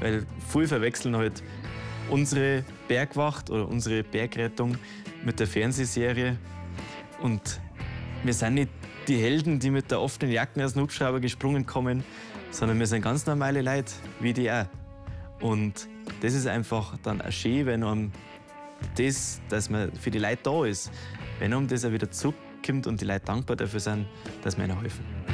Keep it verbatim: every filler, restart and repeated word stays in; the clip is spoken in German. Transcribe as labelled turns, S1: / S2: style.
S1: Weil viele verwechseln halt unsere Bergwacht oder unsere Bergrettung mit der Fernsehserie. Und wir sind nicht die Helden, die mit der offenen Jacken aus dem Hubschrauber gesprungen kommen, sondern wir sind ganz normale Leute, wie die auch. Und das ist einfach dann auch schön, wenn einem das, dass man für die Leute da ist, wenn einem das auch wieder zurückkommt und die Leute dankbar dafür sind, dass wir ihnen helfen.